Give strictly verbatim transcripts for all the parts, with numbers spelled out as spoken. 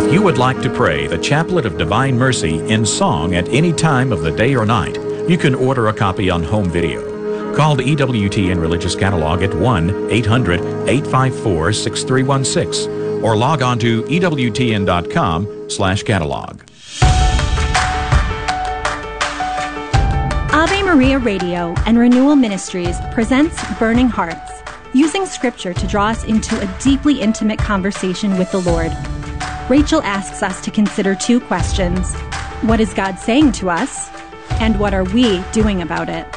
If you would like to pray the Chaplet of Divine Mercy in song at any time of the day or night, you can order a copy on home video. Call the E W T N Religious Catalog at one eight hundred eight five four six three one six or log on to ewtn.com slash catalog. Ave Maria Radio and Renewal Ministries presents Burning Hearts, using Scripture to draw us into a deeply intimate conversation with the Lord. Rachel asks us to consider two questions. What is God saying to us? And what are we doing about it?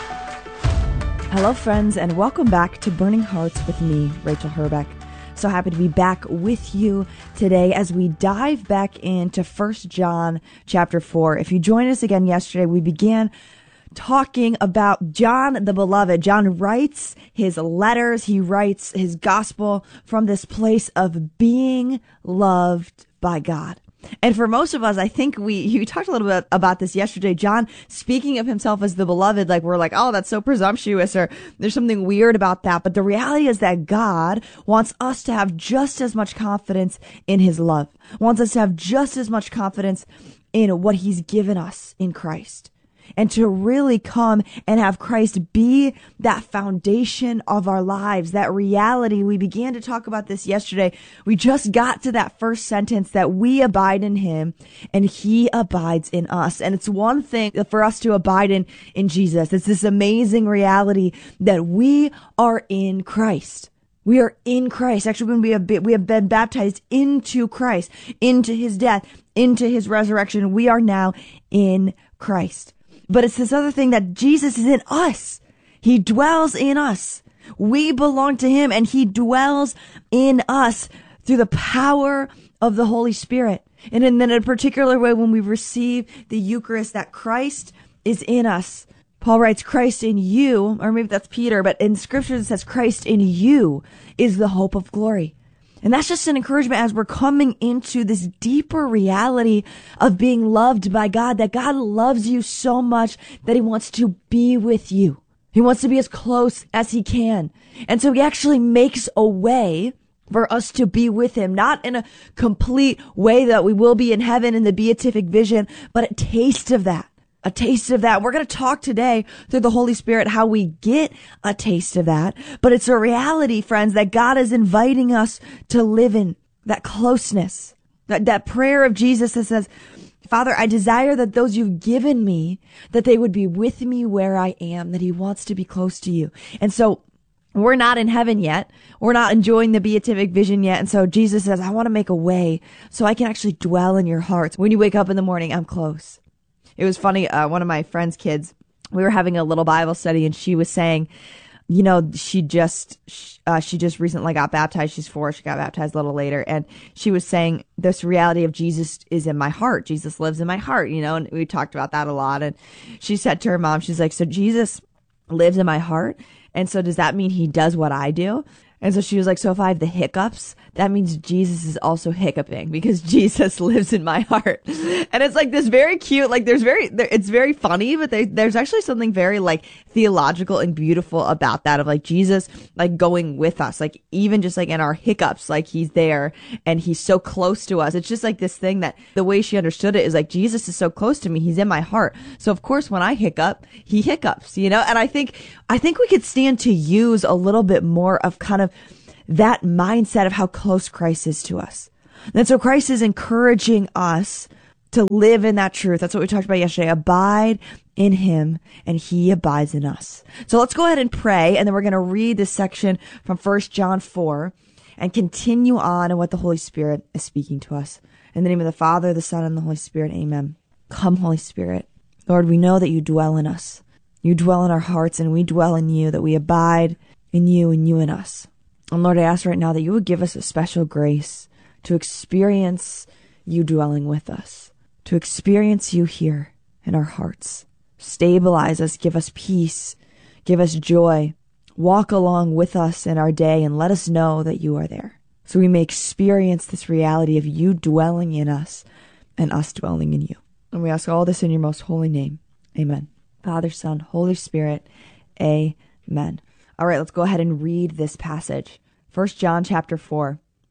Hello, friends, and welcome back to Burning Hearts with me, Rachel Herbeck. So happy to be back with you today as we dive back into First John chapter four. If you joined us again yesterday, we began talking about John the Beloved. John writes his letters, he writes his gospel from this place of being loved by God. And for most of us, I think we, you talked a little bit about this yesterday, John speaking of himself as the beloved, like we're like, oh, that's so presumptuous, or there's something weird about that. But the reality is that God wants us to have just as much confidence in his love, wants us to have just as much confidence in what he's given us in Christ. And to really come and have Christ be that foundation of our lives, that reality. We began to talk about this yesterday. We just got to that first sentence that we abide in him and he abides in us. And it's one thing for us to abide in, in Jesus. It's this amazing reality that we are in Christ. We are in Christ. Actually, when we have been, we have been baptized into Christ, into his death, into his resurrection, we are now in Christ. But it's this other thing that Jesus is in us. He dwells in us. We belong to him and he dwells in us through the power of the Holy Spirit. And in, in a particular way, when we receive the Eucharist, that Christ is in us. Paul writes, Christ in you, or maybe that's Peter, but in Scripture it says Christ in you is the hope of glory. And that's just an encouragement as we're coming into this deeper reality of being loved by God, that God loves you so much that he wants to be with you. He wants to be as close as he can. And so he actually makes a way for us to be with him, not in a complete way that we will be in heaven in the beatific vision, but a taste of that. A taste of that. We're going to talk today through the Holy Spirit how we get a taste of that. But it's a reality, friends, that God is inviting us to live in that closeness. That, that prayer of Jesus that says, Father, I desire that those you've given me, that they would be with me where I am, that he wants to be close to you. And so we're not in heaven yet. We're not enjoying the beatific vision yet. And so Jesus says, I want to make a way so I can actually dwell in your hearts. When you wake up in the morning, I'm close. It was funny. Uh, one of my friend's kids, we were having a little Bible study and she was saying, you know, she just, uh, she just recently got baptized. She's four. She got baptized a little later. And she was saying this reality of Jesus is in my heart. Jesus lives in my heart, you know, and we talked about that a lot. And she said to her mom, she's like, so Jesus lives in my heart. And so does that mean he does what I do? And so she was like, so if I have the hiccups, that means Jesus is also hiccuping because Jesus lives in my heart. And it's like this very cute, like there's very, there, it's very funny, but there, there's actually something very like theological and beautiful about that of like Jesus, like going with us, like even just like in our hiccups, like he's there and he's so close to us. It's just like this thing that the way she understood it is like, Jesus is so close to me. He's in my heart. So of course, when I hiccup, he hiccups, you know, and I think, I think we could stand to use a little bit more of kind of that mindset of how close Christ is to us. And so Christ is encouraging us to live in that truth. That's what we talked about yesterday. Abide in him and he abides in us. So let's go ahead and pray. And then we're going to read this section from First John four and continue on in what the Holy Spirit is speaking to us. In the name of the Father, the Son, and the Holy Spirit. Amen. Come, Holy Spirit. Lord, we know that you dwell in us. You dwell in our hearts and we dwell in you, that we abide in you and you in us. And Lord, I ask right now that you would give us a special grace to experience you dwelling with us, to experience you here in our hearts. Stabilize us, give us peace, give us joy. Walk along with us in our day and let us know that you are there, so we may experience this reality of you dwelling in us and us dwelling in you. And we ask all this in your most holy name. Amen. Father, Son, Holy Spirit. Amen. All right, let's go ahead and read this passage. First John chapter four.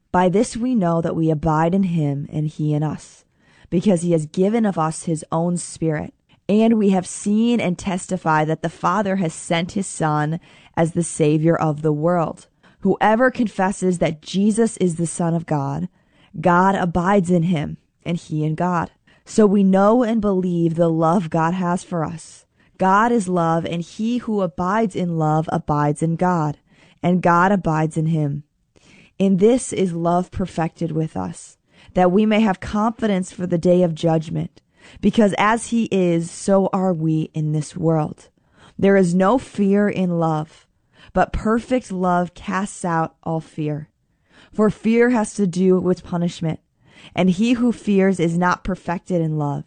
By this we know that we abide in him and he in us, because he has given of us his own Spirit. And we have seen and testify that the Father has sent his Son as the Savior of the world. Whoever confesses that Jesus is the Son of God, God abides in him, and he in God. So we know and believe the love God has for us. God is love, and he who abides in love abides in God, and God abides in him. In this is love perfected with us, that we may have confidence for the day of judgment. Because as he is, so are we in this world. There is no fear in love, but perfect love casts out all fear. For fear has to do with punishment, and he who fears is not perfected in love.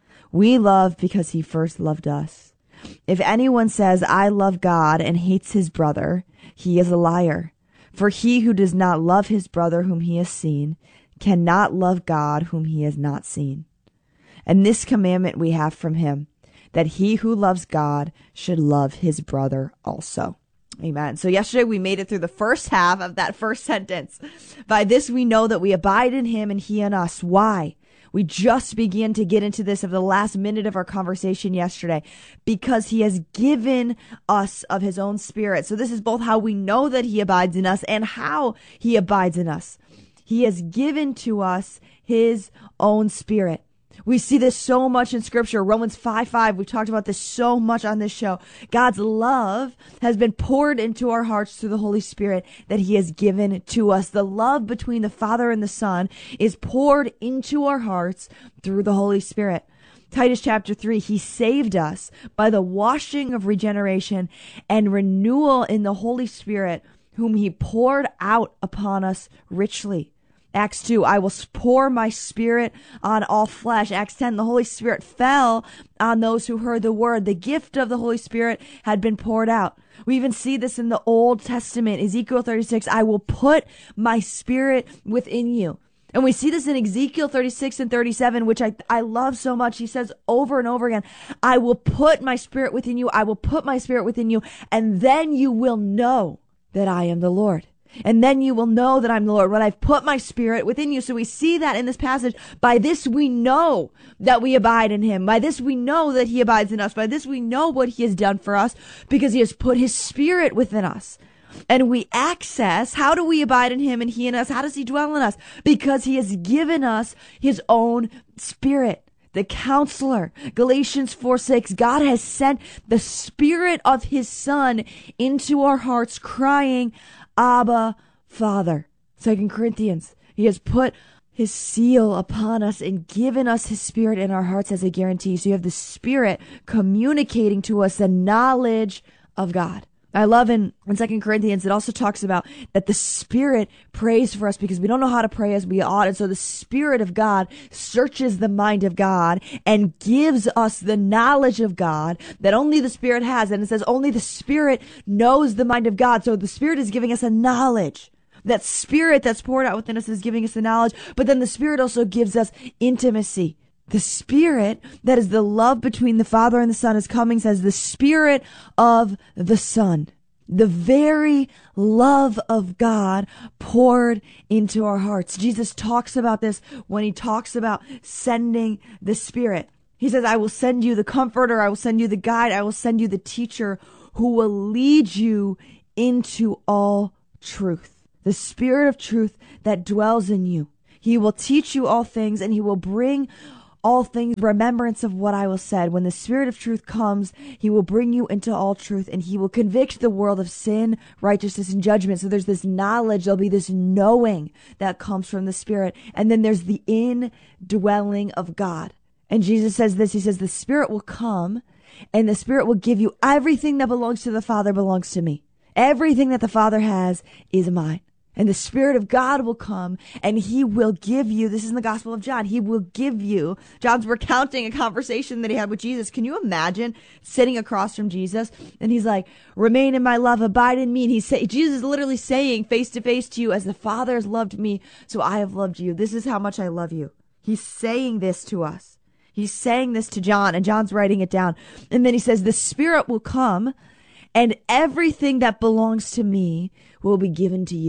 We love because he first loved us. If anyone says, I love God, and hates his brother, he is a liar. For he who does not love his brother whom he has seen cannot love God whom he has not seen. And this commandment we have from him, that he who loves God should love his brother also. Amen. So yesterday we made it through the first half of that first sentence. By this we know that we abide in him and he in us. Why? We just began to get into this of the last minute of our conversation yesterday, because he has given us of his own Spirit. So this is both how we know that he abides in us and how he abides in us. He has given to us his own Spirit. We see this so much in Scripture. Romans five five, we've talked about this so much on this show. God's love has been poured into our hearts through the Holy Spirit that he has given to us. The love between the Father and the Son is poured into our hearts through the Holy Spirit. Titus chapter three, he saved us by the washing of regeneration and renewal in the Holy Spirit, whom he poured out upon us richly. Acts two, I will pour my Spirit on all flesh. Acts ten, the Holy Spirit fell on those who heard the word. The gift of the Holy Spirit had been poured out. We even see this in the Old Testament. Ezekiel thirty-six, I will put my Spirit within you. And we see this in Ezekiel thirty-six and thirty-seven, which I, I love so much. He says over and over again, I will put my Spirit within you. I will put my Spirit within you. And then you will know that I am the Lord. And then you will know that I'm the Lord when I've put my Spirit within you. So we see that in this passage. By this we know that we abide in him. By this we know that he abides in us. By this we know what he has done for us, because he has put his Spirit within us. And we access, how do we abide in him and he in us? How does he dwell in us? Because he has given us his own Spirit. The Counselor, Galatians four six, God has sent the Spirit of his Son into our hearts, crying, Abba, Father. Second Corinthians, he has put his seal upon us and given us his Spirit in our hearts as a guarantee. So you have the Spirit communicating to us the knowledge of God. I love in, in Second Corinthians, it also talks about that the Spirit prays for us because we don't know how to pray as we ought. And so the Spirit of God searches the mind of God and gives us the knowledge of God that only the Spirit has. And it says only the Spirit knows the mind of God. So the Spirit is giving us a knowledge. That Spirit that's poured out within us is giving us the knowledge. But then the Spirit also gives us intimacy. The Spirit that is the love between the Father and the Son is coming, says the Spirit of the Son, the very love of God poured into our hearts. Jesus talks about this when he talks about sending the Spirit. He says, I will send you the Comforter, I will send you the Guide, I will send you the Teacher who will lead you into all truth. The Spirit of truth that dwells in you. He will teach you all things, and he will bring all things, remembrance of what I will said. When the Spirit of truth comes, he will bring you into all truth, and he will convict the world of sin, righteousness, and judgment. So there's this knowledge, there'll be this knowing that comes from the Spirit. And then there's the indwelling of God. And Jesus says this, he says, the Spirit will come, and the Spirit will give you everything that belongs to the Father belongs to me. Everything that the Father has is mine. And the Spirit of God will come and he will give you, this is in the Gospel of John, he will give you, John's recounting a conversation that he had with Jesus. Can you imagine sitting across from Jesus? And he's like, remain in my love, abide in me. And he's say, Jesus is literally saying face to face to you, as the Father has loved me, so I have loved you. This is how much I love you. He's saying this to us. He's saying this to John, and John's writing it down. And then he says, the Spirit will come and everything that belongs to me will be given to you.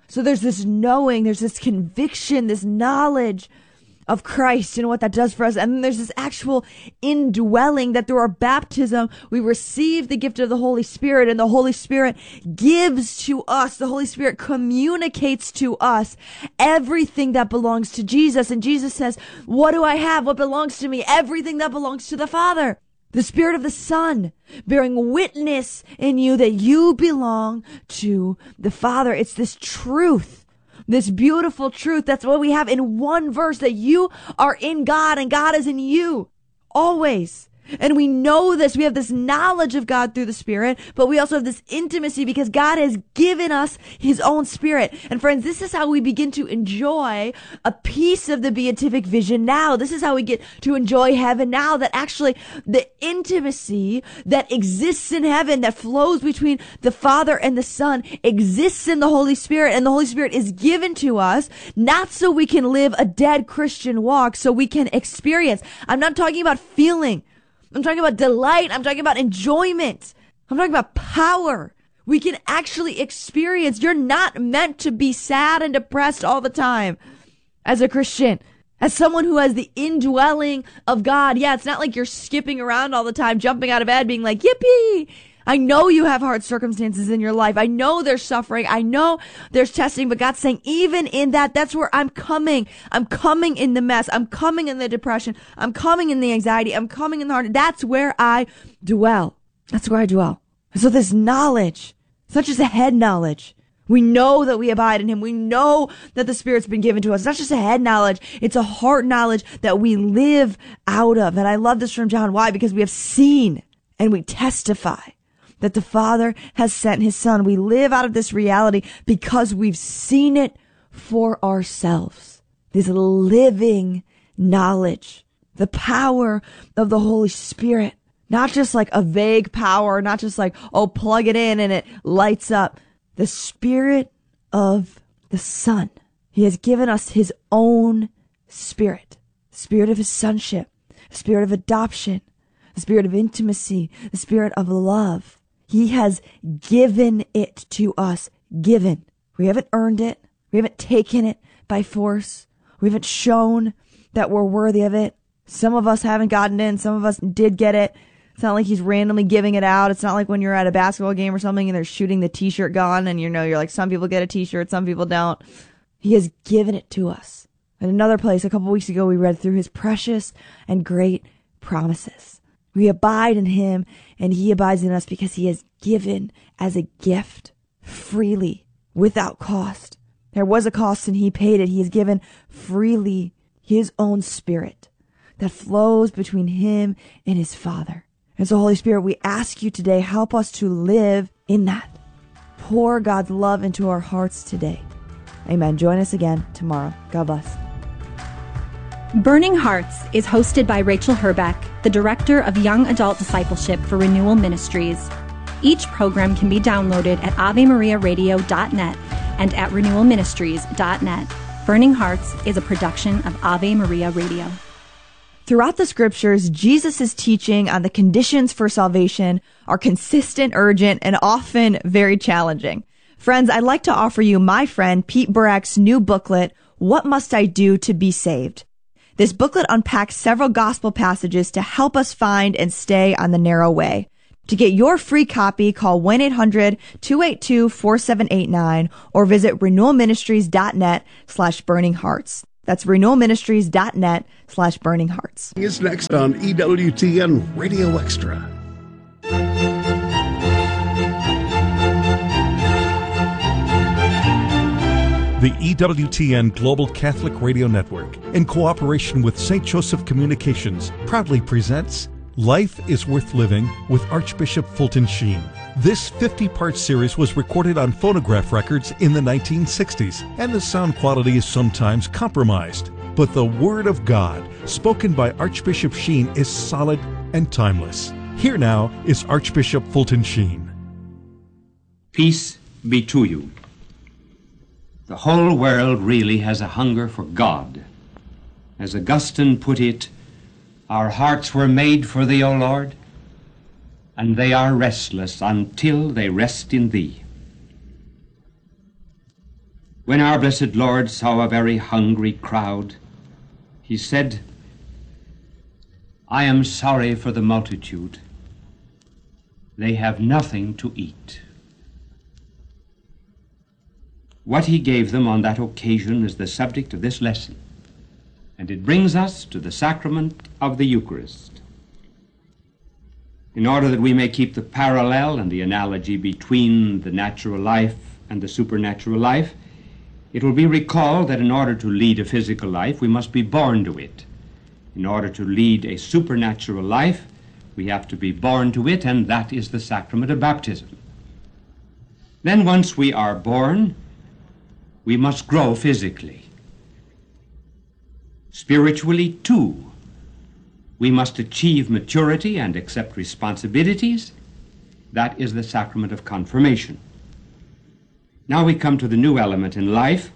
So there's this knowing, there's this conviction, this knowledge of Christ and what that does for us. And then there's this actual indwelling that through our baptism, we receive the gift of the Holy Spirit, and the Holy Spirit gives to us. The Holy Spirit communicates to us everything that belongs to Jesus. And Jesus says, what do I have? What belongs to me? Everything that belongs to the Father. The Spirit of the Son bearing witness in you that you belong to the Father. It's this truth. This beautiful truth. That's what we have in one verse, that you are in God and God is in you always. And we know this. We have this knowledge of God through the Spirit, but we also have this intimacy because God has given us his own Spirit. And friends, this is how we begin to enjoy a piece of the beatific vision now. This is how we get to enjoy heaven now, that actually the intimacy that exists in heaven, that flows between the Father and the Son, exists in the Holy Spirit. And the Holy Spirit is given to us not so we can live a dead Christian walk, so we can experience. I'm not talking about feeling. I'm talking about delight. I'm talking about enjoyment. I'm talking about power. We can actually experience. You're not meant to be sad and depressed all the time as a Christian, as someone who has the indwelling of God. Yeah, it's not like you're skipping around all the time, jumping out of bed, being like, yippee. I know you have hard circumstances in your life. I know there's suffering. I know there's testing, but God's saying, even in that, that's where I'm coming. I'm coming in the mess. I'm coming in the depression. I'm coming in the anxiety. I'm coming in the heart. That's where I dwell. That's where I dwell. So this knowledge, it's not just a head knowledge. We know that we abide in him. We know that the Spirit's been given to us. It's not just a head knowledge. It's a heart knowledge that we live out of. And I love this from John. Why? Because we have seen and we testify that the Father has sent his Son. We live out of this reality because we've seen it for ourselves. This living knowledge, the power of the Holy Spirit, not just like a vague power, not just like, oh, plug it in and it lights up. The Spirit of the Son. He has given us his own Spirit, the Spirit of his sonship, the Spirit of adoption, the Spirit of intimacy, the Spirit of love. He has given it to us. Given. We haven't earned it. We haven't taken it by force. We haven't shown that we're worthy of it. Some of us haven't gotten in. Some of us did get it. It's not like he's randomly giving it out. It's not like when you're at a basketball game or something and they're shooting the t-shirt gun and you know, you're like, some people get a t-shirt, some people don't. He has given it to us. In another place, a couple weeks ago, we read through his precious and great promises. We abide in him and he abides in us because he has given as a gift freely without cost. There was a cost and he paid it. He has given freely his own Spirit that flows between him and his Father. And so, Holy Spirit, we ask you today, help us to live in that. Pour God's love into our hearts today. Amen. Join us again tomorrow. God bless. Burning Hearts is hosted by Rachel Herbeck, the Director of Young Adult Discipleship for Renewal Ministries. Each program can be downloaded at ave maria radio dot net and at renewal ministries dot net. Burning Hearts is a production of Ave Maria Radio. Throughout the scriptures, Jesus' teaching on the conditions for salvation are consistent, urgent, and often very challenging. Friends, I'd like to offer you my friend Pete Burack's new booklet, What Must I Do to Be Saved? This booklet unpacks several gospel passages to help us find and stay on the narrow way. To get your free copy, call one eight hundred two eight two four seven eight nine or visit renewal ministries dot net slash burning hearts. That's renewal ministries dot net slash burning hearts. It's next on E W T N Radio Extra. The E W T N Global Catholic Radio Network, in cooperation with Saint Joseph Communications, proudly presents Life is Worth Living with Archbishop Fulton Sheen. This fifty-part series was recorded on phonograph records in the nineteen sixties, and the sound quality is sometimes compromised. But the Word of God, spoken by Archbishop Sheen, is solid and timeless. Here now is Archbishop Fulton Sheen. Peace be to you. The whole world really has a hunger for God. As Augustine put it, our hearts were made for thee, O Lord, and they are restless until they rest in thee. When our blessed Lord saw a very hungry crowd, he said, I am sorry for the multitude. They have nothing to eat. What he gave them on that occasion is the subject of this lesson, and it brings us to the sacrament of the Eucharist. In order that we may keep the parallel and the analogy between the natural life and the supernatural life, it will be recalled that in order to lead a physical life, we must be born to it. In order to lead a supernatural life, we have to be born to it, and that is the sacrament of baptism. Then once we are born, we must grow physically. Spiritually, too, we must achieve maturity and accept responsibilities. That is the sacrament of confirmation. Now we come to the new element in life.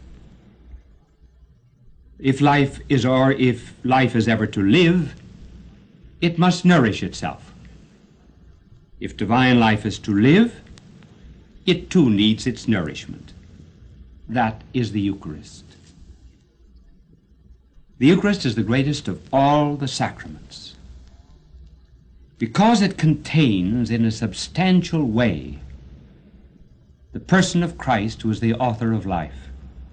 If life is, or if life is ever to live, it must nourish itself. If divine life is to live, it too needs its nourishment. That is the Eucharist. The Eucharist is the greatest of all the sacraments because it contains in a substantial way the person of Christ, who is the author of life.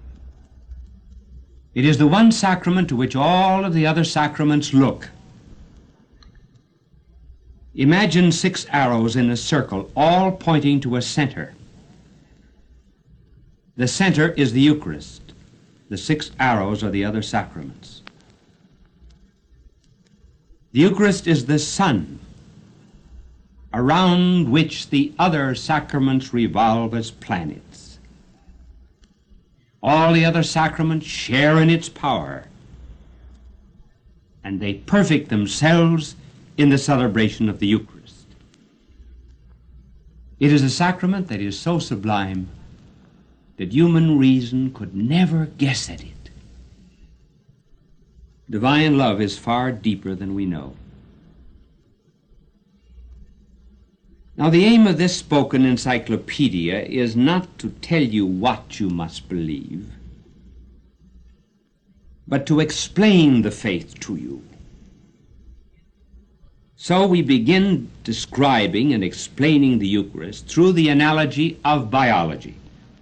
It is the one sacrament to which all of the other sacraments look. Imagine six arrows in a circle, all pointing to a center. The center is the Eucharist. The six arrows are the other sacraments. The Eucharist is the sun around which the other sacraments revolve as planets. All the other sacraments share in its power, and they perfect themselves in the celebration of the Eucharist. It is a sacrament that is so sublime that human reason could never guess at it. Divine love is far deeper than we know. Now, the aim of this spoken encyclopedia is not to tell you what you must believe, but to explain the faith to you. So we begin describing and explaining the Eucharist through the analogy of biology.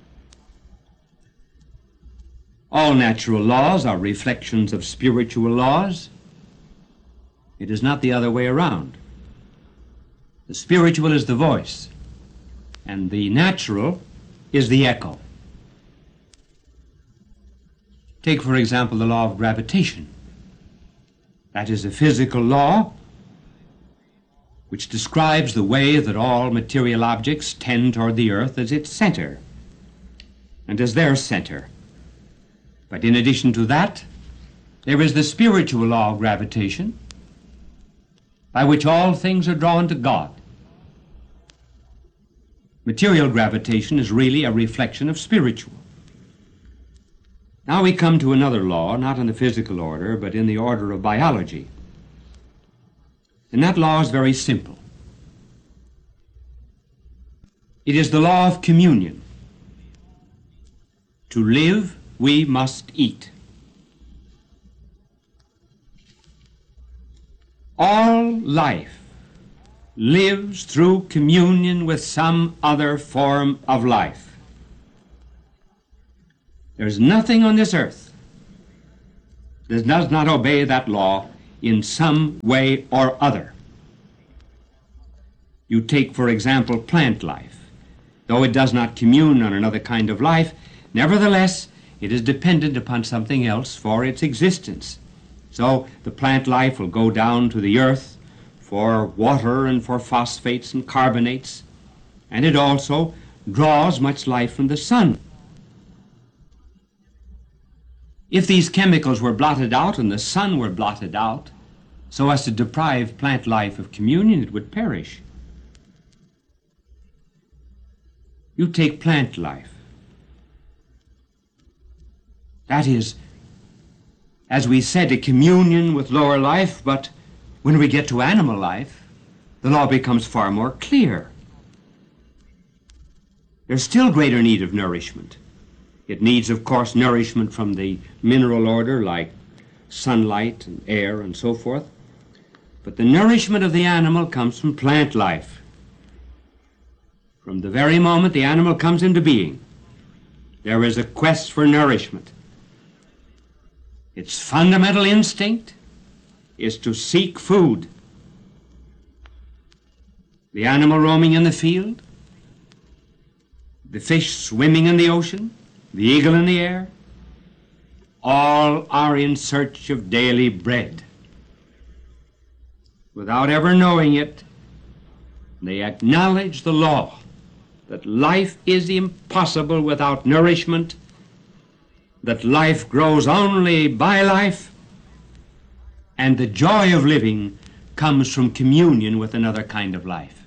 All natural laws are reflections of spiritual laws. It is not the other way around. The spiritual is the voice, and the natural is the echo. Take, for example, the law of gravitation. That is a physical law which describes the way that all material objects tend toward the earth as its center and as their center. But in addition to that, there is the spiritual law of gravitation, by which all things are drawn to God. Material gravitation is really a reflection of spiritual. Now we come to another law, not in the physical order, but in the order of biology. And that law is very simple. It is the law of communion. To live, we must eat. All life lives through communion with some other form of life. There's nothing on this earth that does not obey that law in some way or other. You take, for example, plant life. Though it does not commune on another kind of life, nevertheless, it is dependent upon something else for its existence. So the plant life will go down to the earth for water and for phosphates and carbonates, and it also draws much life from the sun. If these chemicals were blotted out and the sun were blotted out so as to deprive plant life of communion, it would perish. You take plant life. That is, as we said, a communion with lower life, but when we get to animal life, the law becomes far more clear. There's still greater need of nourishment. It needs, of course, nourishment from the mineral order like sunlight and air and so forth. But the nourishment of the animal comes from plant life. From the very moment the animal comes into being, there is a quest for nourishment. Its fundamental instinct is to seek food. The animal roaming in the field, the fish swimming in the ocean, the eagle in the air, all are in search of daily bread. Without ever knowing it, they acknowledge the law that life is impossible without nourishment, that life grows only by life, and the joy of living comes from communion with another kind of life.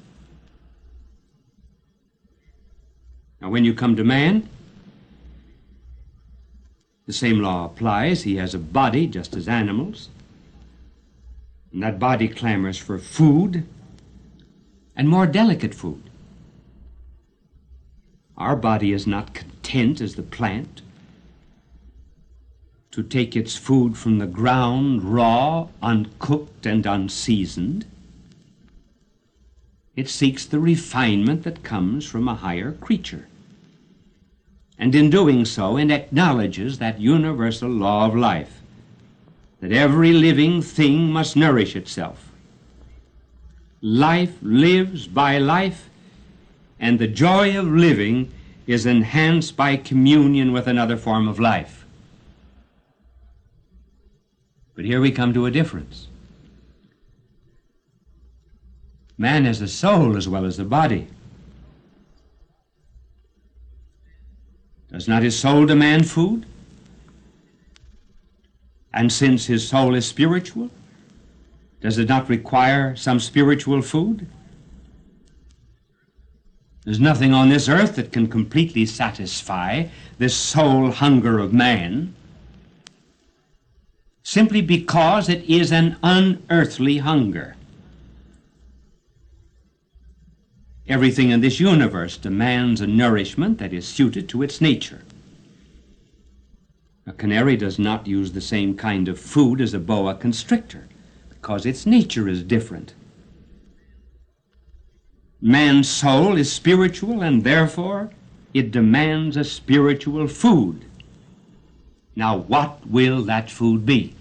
Now, when you come to man, the same law applies. He has a body just as animals, and that body clamors for food and more delicate food. Our body is not content as the plant to take its food from the ground raw, uncooked, and unseasoned. It seeks the refinement that comes from a higher creature. And in doing so, it acknowledges that universal law of life, that every living thing must nourish itself. Life lives by life, and the joy of living is enhanced by communion with another form of life. But here we come to a difference. Man has a soul as well as a body. Does not his soul demand food? And since his soul is spiritual, does it not require some spiritual food? There's nothing on this earth that can completely satisfy this soul hunger of man, simply because it is an unearthly hunger. Everything in this universe demands a nourishment that is suited to its nature. A canary does not use the same kind of food as a boa constrictor, because its nature is different. Man's soul is spiritual, and therefore it demands a spiritual food. Now, what will that food be?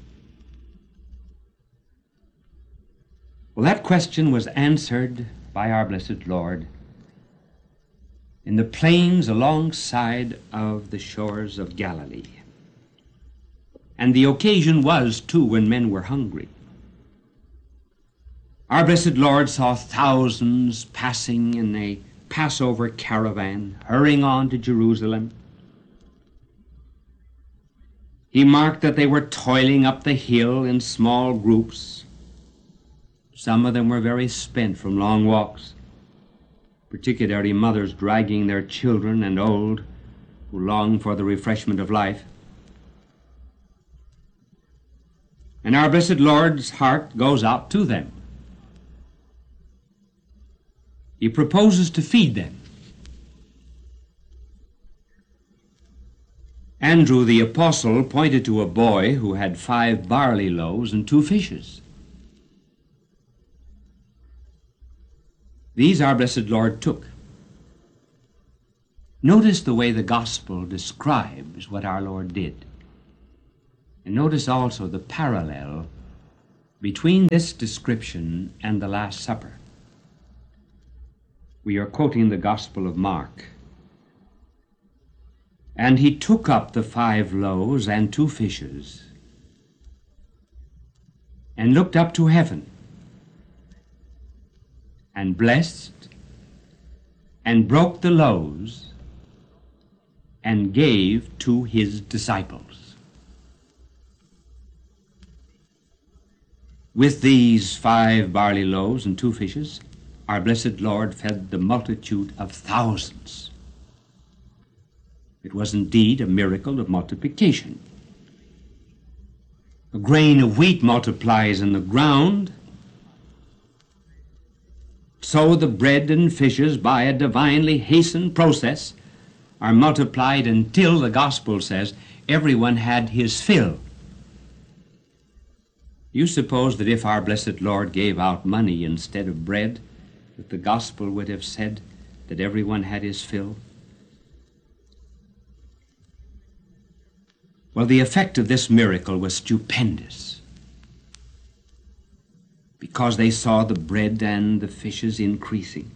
Well, that question was answered by our blessed Lord in the plains alongside of the shores of Galilee. And the occasion was, too, when men were hungry. Our blessed Lord saw thousands passing in a Passover caravan, hurrying on to Jerusalem. He marked that they were toiling up the hill in small groups. Some of them were very spent from long walks, particularly mothers dragging their children and old who long for the refreshment of life. And our blessed Lord's heart goes out to them. He proposes to feed them. Andrew the apostle pointed to a boy who had five barley loaves and two fishes. These our blessed Lord took. Notice the way the gospel describes what our Lord did. And notice also the parallel between this description and the Last Supper. We are quoting the Gospel of Mark. And he took up the five loaves and two fishes, and looked up to heaven, and blessed, and broke the loaves, and gave to his disciples. With these five barley loaves and two fishes, our blessed Lord fed the multitude of thousands. It was indeed a miracle of multiplication. A grain of wheat multiplies in the ground, so the bread and fishes, by a divinely hastened process, are multiplied until, the gospel says, everyone had his fill. You suppose that if our blessed Lord gave out money instead of bread, that the gospel would have said that everyone had his fill? Well, the effect of this miracle was stupendous, because they saw the bread and the fishes increasing.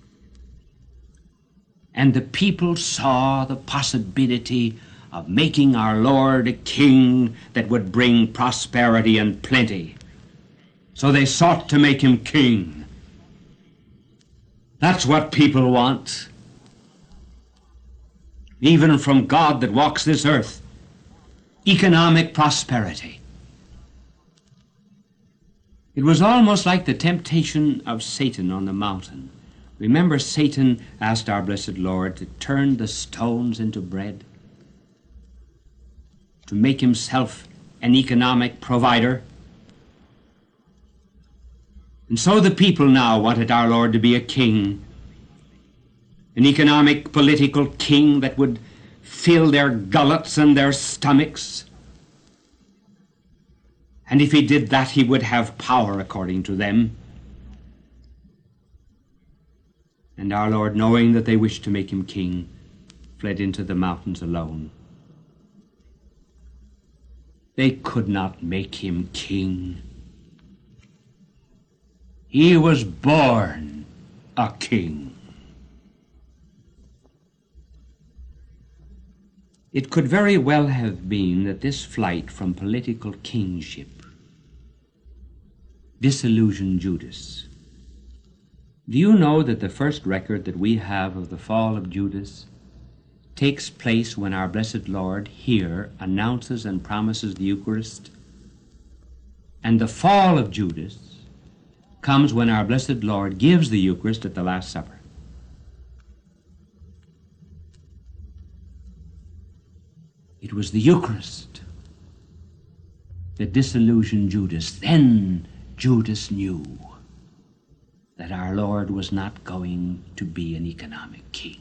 And the people saw the possibility of making our Lord a king that would bring prosperity and plenty. So they sought to make him king. That's what people want. Even from God that walks this earth. Economic prosperity. It was almost like the temptation of Satan on the mountain. Remember, Satan asked our blessed Lord to turn the stones into bread, to make himself an economic provider. And so the people now wanted our Lord to be a king, an economic, political king that would fill their gullets and their stomachs. And if he did that, he would have power according to them. And our Lord, knowing that they wished to make him king, fled into the mountains alone. They could not make him king. He was born a king. It could very well have been that this flight from political kingship disillusioned Judas. Do you know that the first record that we have of the fall of Judas takes place when our blessed Lord here announces and promises the Eucharist? And the fall of Judas comes when our blessed Lord gives the Eucharist at the Last Supper. It was the Eucharist that disillusioned Judas. Then Judas knew that our Lord was not going to be an economic king.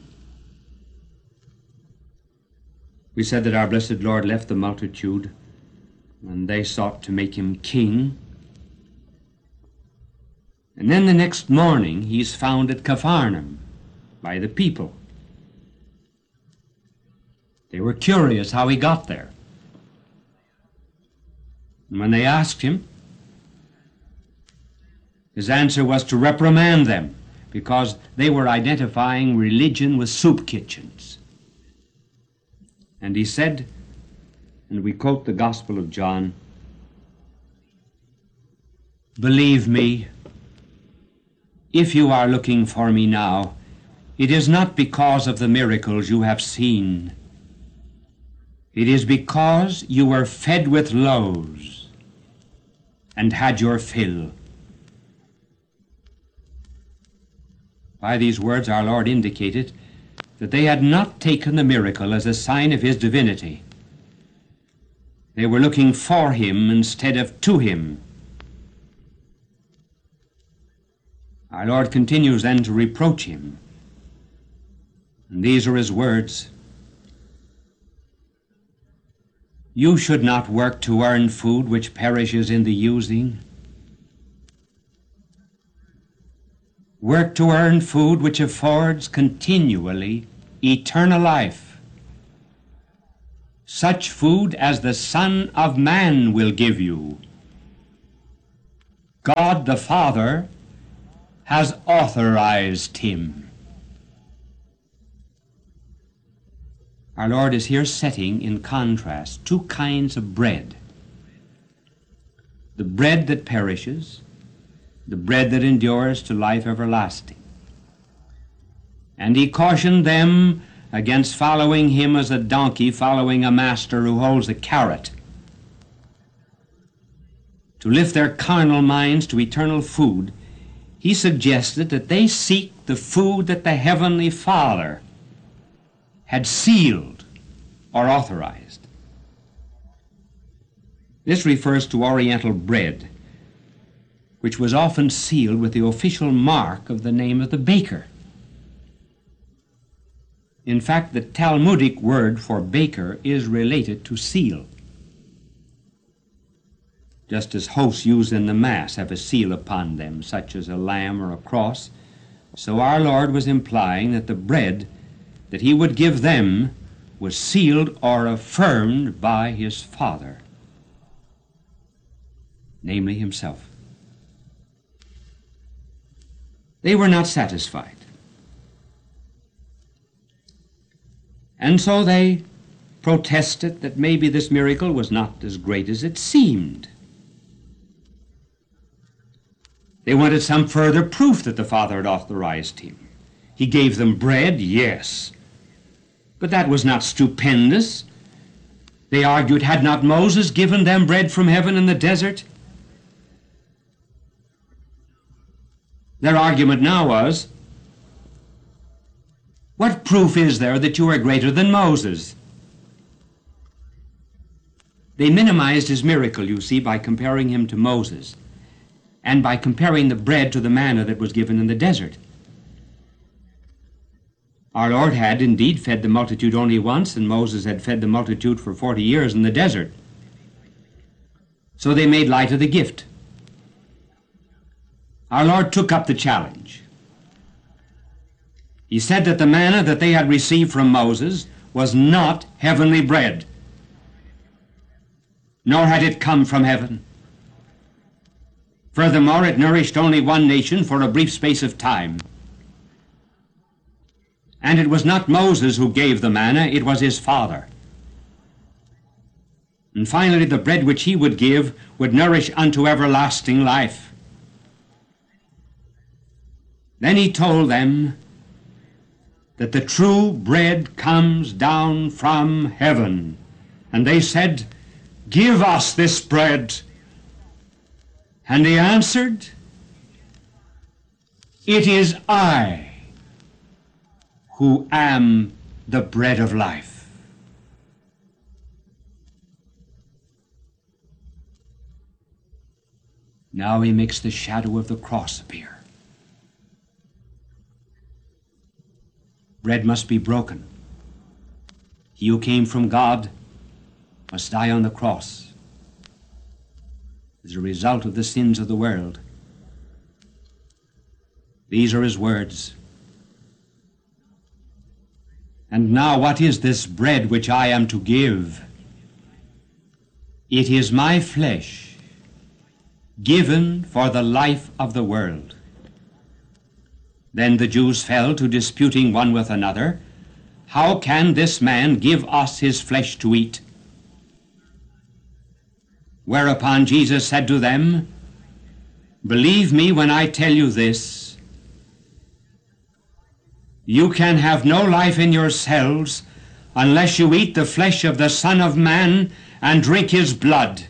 We said that our blessed Lord left the multitude and they sought to make him king. And then the next morning he's found at Capharnaum by the people. They were curious how he got there. And when they asked him, his answer was to reprimand them because they were identifying religion with soup kitchens. And he said, and we quote the Gospel of John, "Believe me, if you are looking for me now, it is not because of the miracles you have seen. It is because you were fed with loaves and had your fill." By these words our Lord indicated that they had not taken the miracle as a sign of his divinity. They were looking for him instead of to him. Our Lord continues then to reproach him. And these are his words. "You should not work to earn food which perishes in the using. Work to earn food which affords continually eternal life, such food as the Son of Man will give you. God the Father has authorized him." Our Lord is here setting in contrast two kinds of bread. The bread that perishes, the bread that endures to life everlasting. And he cautioned them against following him as a donkey following a master who holds a carrot. To lift their carnal minds to eternal food, he suggested that they seek the food that the Heavenly Father had sealed or authorized. This refers to Oriental bread, which was often sealed with the official mark of the name of the baker. In fact, the Talmudic word for baker is related to seal. Just as hosts used in the Mass have a seal upon them, such as a lamb or a cross, so our Lord was implying that the bread that he would give them was sealed or affirmed by his Father, namely himself. They were not satisfied. And so they protested that maybe this miracle was not as great as it seemed. They wanted some further proof that the Father had authorized him. He gave them bread, yes, but that was not stupendous. They argued, had not Moses given them bread from heaven in the desert? Their argument now was, what proof is there that you are greater than Moses? They minimized his miracle, you see, by comparing him to Moses, and by comparing the bread to the manna that was given in the desert. Our Lord had indeed fed the multitude only once, and Moses had fed the multitude for forty years in the desert. So they made light of the gift. Our Lord took up the challenge. He said that the manna that they had received from Moses was not heavenly bread, nor had it come from heaven. Furthermore, it nourished only one nation for a brief space of time. And it was not Moses who gave the manna, it was his Father. And finally, the bread which he would give would nourish unto everlasting life. Then he told them that the true bread comes down from heaven. And they said, give us this bread. And he answered, it is I who am the bread of life. Now he makes the shadow of the cross appear. Bread must be broken. He who came from God must die on the cross as a result of the sins of the world. These are his words. And now what is this bread which I am to give? It is my flesh, given for the life of the world. Then the Jews fell to disputing one with another, how can this man give us his flesh to eat? Whereupon Jesus said to them, believe me when I tell you this, you can have no life in yourselves unless you eat the flesh of the Son of Man and drink his blood.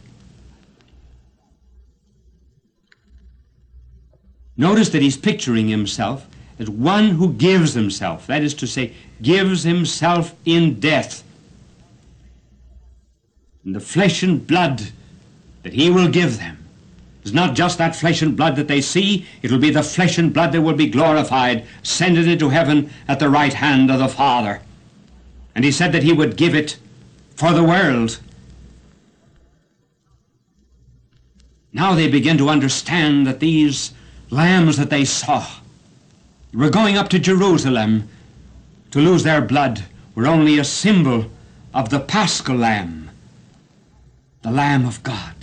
Notice that he's picturing himself as one who gives himself, that is to say, gives himself in death. And the flesh and blood that he will give them is not just that flesh and blood that they see, it will be the flesh and blood that will be glorified, ascended into heaven at the right hand of the Father. And he said that he would give it for the world. Now they begin to understand that these lambs that they saw were going up to Jerusalem to lose their blood were only a symbol of the Paschal Lamb, the Lamb of God.